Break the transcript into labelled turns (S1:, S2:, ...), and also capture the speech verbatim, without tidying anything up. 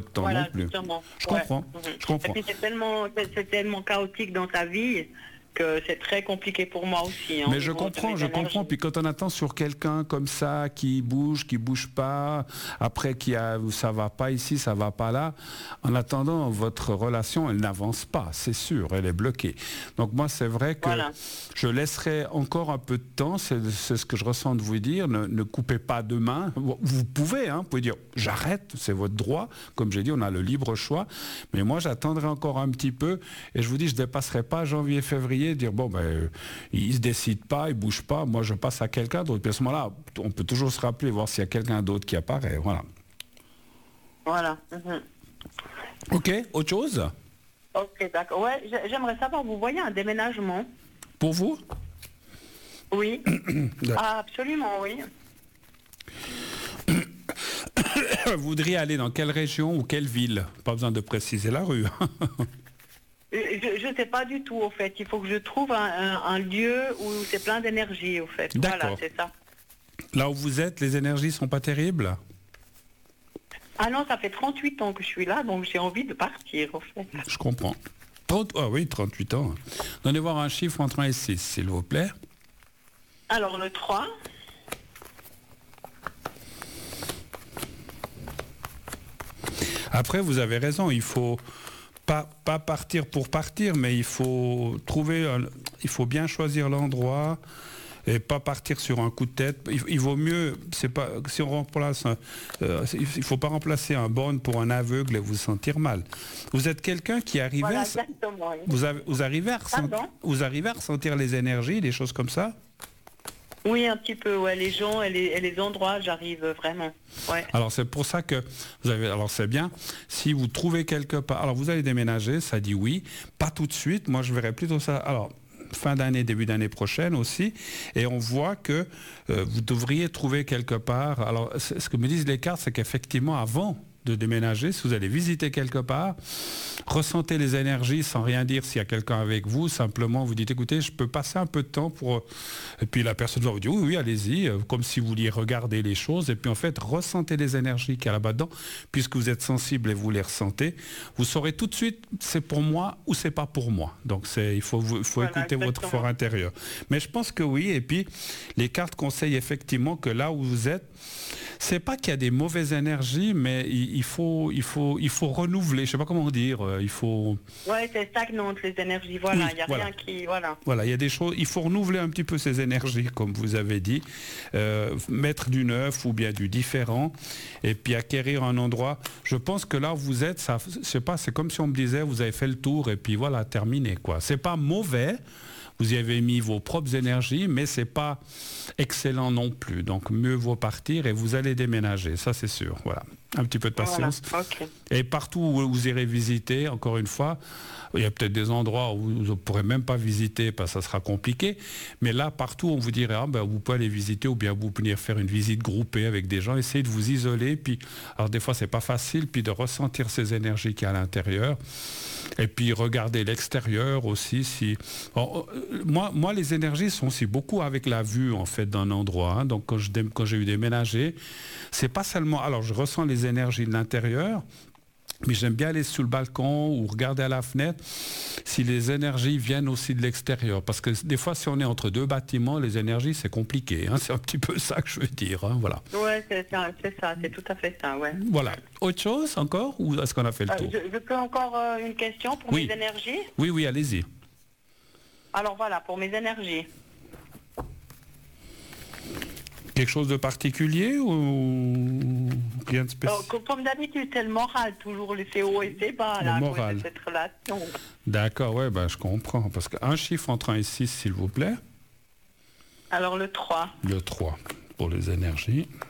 S1: temps
S2: voilà,
S1: non plus.
S2: Justement.
S1: Je
S2: Ouais.
S1: comprends,
S2: Mhm.
S1: je comprends.
S2: Et puis c'est tellement, c'est, c'est tellement chaotique dans ta vie que c'est très compliqué pour moi aussi. Hein,
S1: Mais
S2: au
S1: je
S2: niveau de
S1: comprends,
S2: mes
S1: je
S2: énergies.
S1: comprends. Puis quand on attend sur quelqu'un comme ça, qui bouge, qui bouge pas, après qui a, ça va pas ici, ça va pas là, en attendant, votre relation, elle n'avance pas, c'est sûr, elle est bloquée. Donc moi, c'est vrai que
S2: Voilà.
S1: je laisserai encore un peu de temps, c'est, c'est ce que je ressens de vous dire, ne, ne coupez pas demain. Vous pouvez, hein, vous pouvez dire, j'arrête, c'est votre droit. Comme j'ai dit, on a le libre choix. Mais moi, j'attendrai encore un petit peu, et je vous dis, je dépasserai pas janvier, février, dire bon ben euh, il se décide pas, il bouge pas, moi je passe à quelqu'un d'autre. Puis à ce moment-là, on peut toujours se rappeler, voir s'il y a quelqu'un d'autre qui apparaît. Voilà.
S2: Voilà. Mhm.
S1: Ok, autre chose
S2: Ok, d'accord. Ouais, j'ai- j'aimerais savoir, vous voyez un déménagement?
S1: pour vous?
S2: Oui. Ah, absolument, oui.
S1: Vous voudriez aller dans quelle région ou quelle ville? Pas besoin de préciser la rue.
S2: Je ne sais pas du tout, au fait. Il faut que je trouve un, un- un lieu où c'est plein d'énergie, au fait. Voilà,
S1: D'accord.
S2: c'est ça.
S1: Là où vous êtes, les énergies sont pas terribles?
S2: Ah non, ça fait trente-huit ans que je suis là, donc j'ai envie de partir, au fait.
S1: Je comprends. trente, ah oui, trente-huit ans. Donnez voir un chiffre entre un et six, s'il vous plaît.
S2: Alors, le trois.
S1: Après, vous avez raison, il faut pas, pas partir pour partir, mais il faut trouver, un- il faut bien choisir l'endroit et pas partir sur un coup de tête. Il, il vaut mieux, c'est pas, si on remplace, un- euh, il faut pas remplacer un borne pour un aveugle et vous sentir mal. Vous êtes quelqu'un qui arrive
S2: Voilà,
S1: à,
S2: exactement. Oui.
S1: vous, avez- vous arrivez à ressentir,
S2: Pardon
S1: vous arrivez à ressentir les énergies, des choses comme ça?
S2: Oui, un petit peu, ouais, les gens et les, et les endroits, j'arrive vraiment. Ouais.
S1: Alors c'est pour ça que vous avez. Alors c'est bien. Si vous trouvez quelque part. Alors vous allez déménager, ça dit oui. Pas tout de suite. Moi je verrais plutôt ça. Alors fin d'année, début d'année prochaine aussi. Et on voit que euh, vous devriez trouver quelque part. Alors ce que me disent les cartes, c'est qu'effectivement avant de déménager, si vous allez visiter quelque part, ressentez les énergies sans rien dire s'il y a quelqu'un avec vous, simplement vous dites écoutez, je peux passer un peu de temps pour... Et puis la personne va vous dire oui, oui, allez-y, euh, comme si vous vouliez regarder les choses, et puis en fait, ressentez les énergies qu'il y a là-bas dedans, puisque vous êtes sensible et vous les ressentez, vous saurez tout de suite c'est pour moi ou c'est pas pour moi. Donc c'est, il faut, il faut
S2: Voilà,
S1: écouter
S2: exactement.
S1: votre fort intérieur. Mais je pense que oui, et puis les cartes conseillent effectivement que là où vous êtes, c'est pas qu'il y a des mauvaises énergies, mais il, il faut, il faut, il faut renouveler. Je sais pas comment dire. euh, Il faut,
S2: Ouais, c'est stagnante, les énergies. Voilà, il
S1: Oui,
S2: n'y a
S1: voilà.
S2: rien qui... Voilà.
S1: voilà, il y a des choses. Il faut renouveler un petit peu ces énergies, comme vous avez dit, euh, mettre du neuf ou bien du différent, et puis acquérir un endroit. Je pense que là où vous êtes, ça, je sais pas, c'est comme si on me disait, vous avez fait le tour et puis voilà, terminé quoi. C'est pas mauvais. Vous y avez mis vos propres énergies, mais c'est pas excellent non plus. Donc mieux vaut partir et vous allez déménager, ça c'est sûr. Voilà, un petit peu de patience.
S2: Voilà, ok.
S1: Et partout où vous irez visiter, encore une fois, il y a peut-être des endroits où vous ne pourrez même pas visiter parce que ça sera compliqué. Mais là, partout, on vous dirait, ah, ben, vous pouvez aller visiter ou bien vous venir faire une visite groupée avec des gens, essayez de vous isoler. Puis, alors des fois, c'est pas facile, puis de ressentir ces énergies qu'il y a à l'intérieur. Et puis, regarder l'extérieur aussi. Si... Alors, euh, moi, moi, les énergies sont aussi beaucoup avec la vue, en fait, d'un endroit. Hein. Donc, quand, je, dé- quand j'ai eu déménagé, c'est pas seulement... Alors, je ressens les énergies de l'intérieur, mais j'aime bien aller sous le balcon ou regarder à la fenêtre si les énergies viennent aussi de l'extérieur. Parce que des fois, si on est entre deux bâtiments, les énergies, c'est compliqué. Hein. C'est un petit peu ça que je veux dire. Hein. Voilà.
S2: Ouais, c'est ça, c'est ça, c'est tout à fait ça, ouais.
S1: Voilà. Autre chose encore ou est-ce qu'on a fait le
S2: Euh,
S1: tour?
S2: je, je peux encore euh, une question pour
S1: Oui.
S2: mes énergies?
S1: Oui, oui, allez-y.
S2: Alors voilà, pour mes énergies.
S1: Quelque chose de particulier ou rien de
S2: Euh,
S1: spécial?
S2: co- comme d'habitude, c'est le moral, toujours c'est haut et c'est bas,
S1: Le
S2: là, à cause
S1: moral.
S2: de cette relation.
S1: D'accord, ouais, ben, je comprends. Parce qu'un chiffre entre un et six, s'il vous plaît.
S2: Alors le trois.
S1: Le trois pour les énergies.